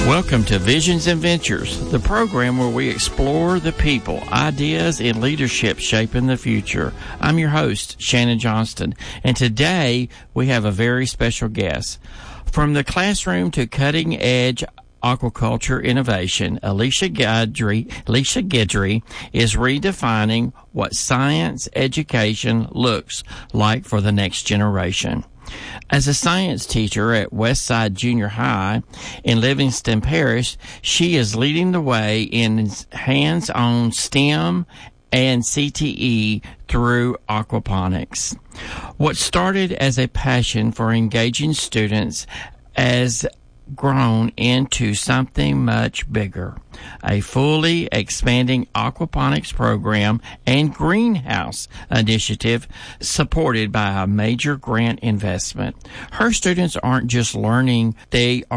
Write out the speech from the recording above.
Welcome to Visions and Ventures, the program where we explore the people, ideas, and leadership shaping the future. I'm your host, Shannon Johnston, and today we have a very special guest. From the classroom to cutting-edge aquaculture innovation, Alicia Guidry is redefining what science education looks like for the next generation. As a science teacher at Westside Junior High in Livingston Parish, she is leading the way in hands-on STEM and CTE through aquaponics. What started as a passion for engaging students has grown into something much bigger, a fully expanding aquaponics program and greenhouse initiative supported by a major grant investment. Her students aren't just learning, they are